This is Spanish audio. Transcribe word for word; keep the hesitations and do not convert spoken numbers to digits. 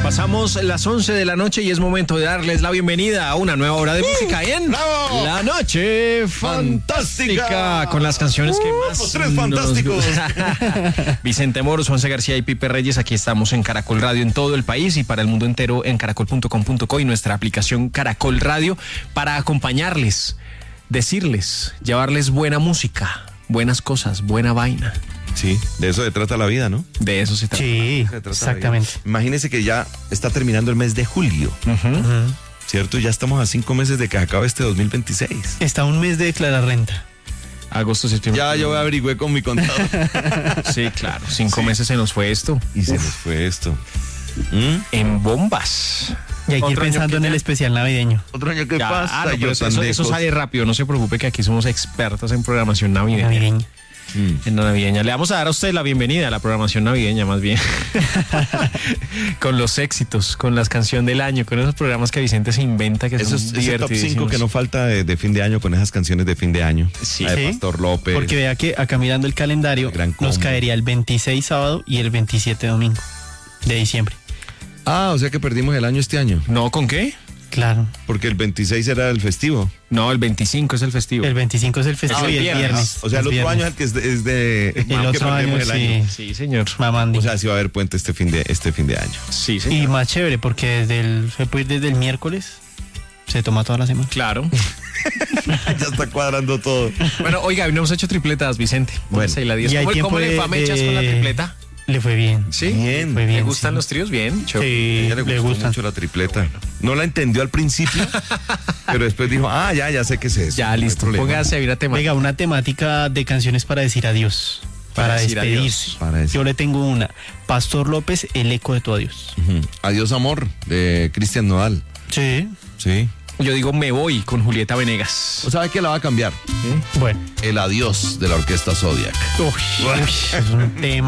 Pasamos las once de la noche y es momento de darles la bienvenida a una nueva hora de música en ¡Bravo! La Noche Fantástica, Fantástica. con las canciones que Uh, más los tres nos fantásticos. gustan. Vicente Moros, Juanse García y Pipe Reyes, aquí estamos en Caracol Radio en todo el país y para el mundo entero en caracol punto com punto co y nuestra aplicación Caracol Radio para acompañarles, decirles, llevarles buena música, buenas cosas, buena vaina. Sí, de eso se trata la vida, ¿no? De eso se trata. Sí, Se trata exactamente. la vida. Imagínese que ya está terminando el mes de julio, Ujú. ¿cierto? Ya estamos a cinco meses de que acabe este dos mil veintiséis. Está un mes de declarar renta. Agosto, septiembre. Ya yo averigüé con mi contador. Sí, claro. Cinco Sí. meses se nos fue esto. Y se Uf, nos fue esto. ¿Mm? en bombas. Y hay que ir Otro año pensando que en ya- el especial navideño. Otro año que Ya, pasa, ah, no, pero yo eso, tan eso- lejos. eso sale rápido, no se preocupe que aquí somos expertos en programación navideña. Navideño. Mm. En la navideña. Le vamos a dar a usted la bienvenida a la programación navideña, más bien. Con los éxitos, con las canciones del año, con esos programas que Vicente se inventa que Eso son es ese top divertidísimos. cinco que no falta de, de fin de año con esas canciones de fin de año. Sí. La de Sí. Pastor López. Porque vea que acá mirando el calendario El gran nos combo. caería el veintiséis sábado y el veintisiete domingo de diciembre. Ah, o sea que perdimos el año este año. ¿No? ¿Con qué? Claro. Porque el veintiséis era el festivo. No, el veinticinco es el festivo. El veinticinco es el festivo Ah, y el viernes. viernes. O sea, el es otro año viernes. es el que es de... Es de El que otro año, perdemos el año. sí. Sí, señor. Mamandi. O sea, sí va a haber puente este fin de, este fin de año. Sí, y señor. más chévere porque desde el, se puede ir desde el miércoles, se toma toda la semana. Claro. Ya está cuadrando todo. Bueno, oiga, hoy no hemos hecho tripletas, Vicente. Bueno. Póngase ahí la diez. Y hay ¿Cómo, tiempo cómo le de- fue a Mechas con la de- tripleta? Le fue bien. Sí. Bien. Fue ¿Le bien, gustan sí. los tríos? Bien. Cho- A Sí, ella le le, gustó gustan. mucho la tripleta. No la entendió al principio, pero después dijo, ah, ya, ya sé qué es eso. Ya, no hay listo. problema. Póngase a ir a tema. Venga, una temática de canciones para decir adiós. Para Para, decir despedirse. adiós. Para decir- Yo le tengo una. Pastor López, el eco de tu adiós. Ujú. Adiós, amor, de Cristian Nodal. Sí. Sí. Yo digo me voy con Julieta Venegas. ¿O sabe que la va a cambiar? Bueno. El adiós de la orquesta Zodiac. Uy, uy, es un tema.